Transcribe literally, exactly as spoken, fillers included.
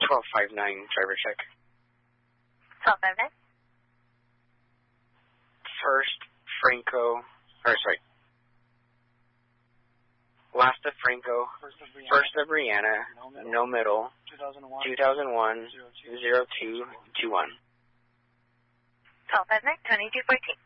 twelve five nine, driver check. twelve five nine. First Franco, or sorry, last of Franco, First of Brianna, first of Brianna, no middle, no middle, two thousand one, two thousand one, zero two, zero two two one. twelve five nine, twenty-two fourteen.